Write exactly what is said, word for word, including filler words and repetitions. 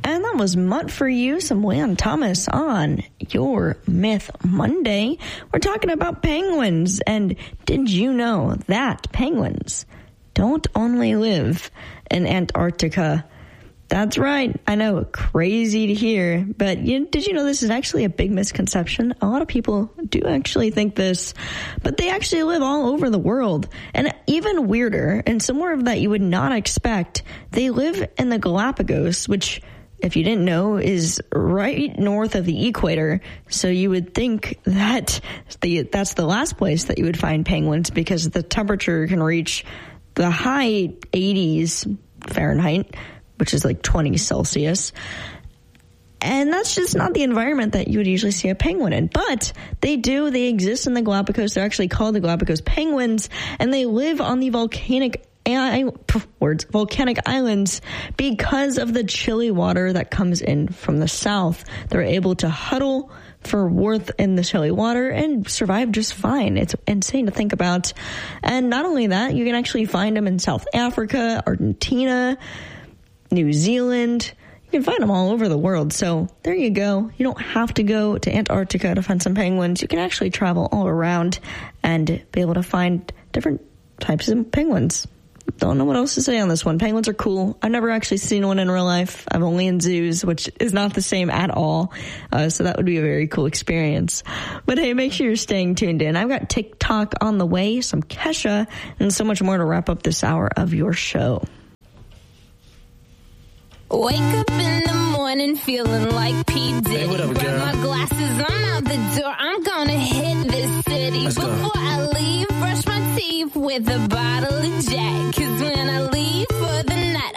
And that was Mutt for you, some Leon Thomas on your Myth Monday. We're talking about penguins. And did you know that penguins don't only live in Antarctica? That's right. I know, crazy to hear, but you, did you know this is actually a big misconception? A lot of people do actually think this, but they actually live all over the world. And even weirder, and somewhere that you would not expect, they live in the Galapagos, which, if you didn't know, is right north of the equator. So you would think that the that's the last place that you would find penguins, because the temperature can reach the high eighties Fahrenheit, which is like twenty Celsius. And that's just not the environment that you would usually see a penguin in. But they do. They exist in the Galapagos. They're actually called the Galapagos penguins, and they live on the volcanic I, words, volcanic islands because of the chilly water that comes in from the south. They're able to huddle for warmth in the chilly water and survive just fine. It's insane to think about. And not only that, you can actually find them in South Africa, Argentina, New Zealand. You can find them all over the world. So there you go. You don't have to go to Antarctica to find some penguins. You can actually travel all around and be able to find different types of penguins. Don't know what else to say on this one. Penguins are cool. I've never actually seen one in real life. I'm only in zoos, which is not the same at all. Uh, so that would be a very cool experience. But hey, make sure you're staying tuned in. I've got TikTok on the way, some Kesha, and so much more to wrap up this hour of your show. Wake up in the morning feeling like P. Diddy. Hey, what up, Grab girl? my glasses, I'm out the door. I'm gonna hit this city. Let's go. Before I leave, brush my teeth with a bottle of Jack. Cause when I leave for the night,